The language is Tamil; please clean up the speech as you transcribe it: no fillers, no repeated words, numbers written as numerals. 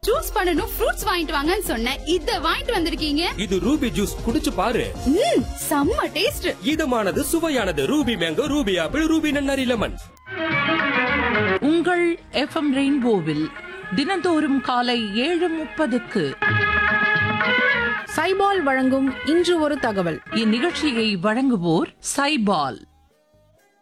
ஜூஸ் பண்ணனும் ஃப்ரூட்ஸ் வாங்கிட்டு வாங்கன்னு சொன்னேன். இத வாங்கிட்டு வந்திருக்கீங்க. இது ரூபி ஜூஸ், குடிச்சு பாரு. செம்ம taste. இதமானது, சுவையானது. Ruby mango, Ruby apple, Ruby நன்னாரி லெமன். உங்கள் எஃப்எம் ரெயின்போவில் தினந்தோறும் காலை 7:30க்கு சைபால் வழங்கும் இன்று ஒரு தகவல். இந்நிகழ்ச்சியை வழங்குவோர் சைபால்.